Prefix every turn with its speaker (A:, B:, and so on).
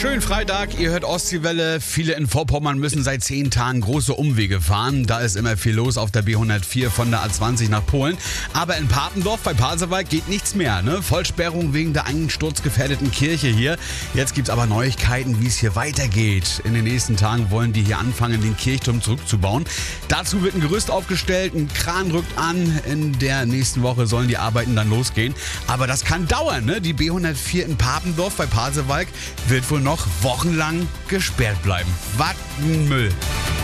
A: Schönen Freitag, ihr hört Ostseewelle. Viele in Vorpommern müssen seit 10 Tagen große Umwege fahren. Da ist immer viel los auf der B104 von der A20 nach Polen. Aber in Papendorf bei Pasewalk geht nichts mehr. Ne? Vollsperrung wegen der einsturzgefährdeten Kirche hier. Jetzt gibt's aber Neuigkeiten, wie es hier weitergeht. In den nächsten Tagen wollen die hier anfangen, den Kirchturm zurückzubauen. Dazu wird ein Gerüst aufgestellt, ein Kran rückt an. In der nächsten Woche sollen die Arbeiten dann losgehen. Aber das kann dauern. Ne? Die B104 in Papendorf bei Pasewalk wird wohl noch wochenlang gesperrt bleiben. Was ein Müll.